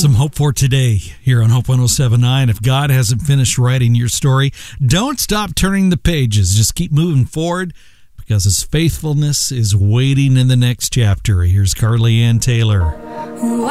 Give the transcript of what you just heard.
Some hope for today here on Hope 107.9. If God hasn't finished writing your story, don't stop turning the pages. Just keep moving forward because His faithfulness is waiting in the next chapter. Here's Carly Ann Taylor.